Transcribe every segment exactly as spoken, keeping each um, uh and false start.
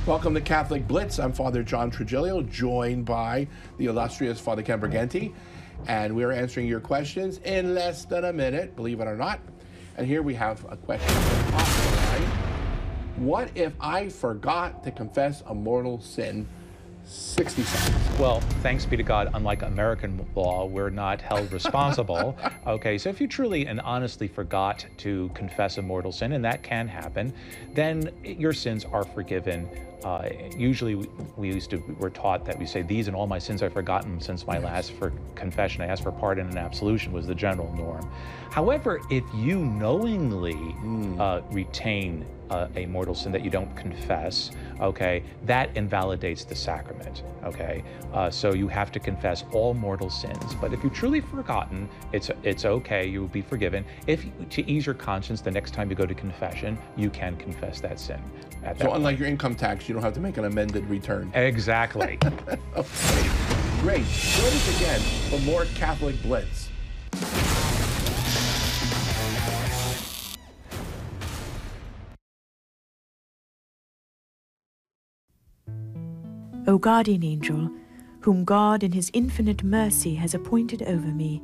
Welcome to Catholic Blitz. I'm Father John Trigilio, joined by the illustrious Father Ken Briganti, and we're answering your questions in less than a minute, believe it or not. And here we have a question from Oscar. What if I forgot to confess a mortal sin? sixty seconds. Well, thanks be to God, unlike American law, we're not held responsible. Okay, so if you truly and honestly forgot to confess a mortal sin, and that can happen, then your sins are forgiven. Uh, usually we, we used to, we're taught that we say, these and all my sins I've forgotten since my last for confession. I asked for pardon and absolution was the general norm. However, if you knowingly mm. uh, retain uh, a mortal sin that you don't confess, okay, that invalidates the sacrament, okay? Uh, so you have to confess all mortal sins. But if you've truly forgotten, it's it's okay, you will be forgiven. If, to ease your conscience, the next time you go to confession, you can confess that sin. At that so point. Unlike your income tax, you don't have to make an amended return. Exactly. Okay, great. Join us again for more Catholic Blitz. O guardian angel, whom God in his infinite mercy has appointed over me,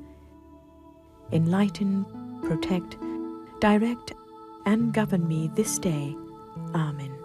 enlighten, protect, direct, and govern me this day. Amen.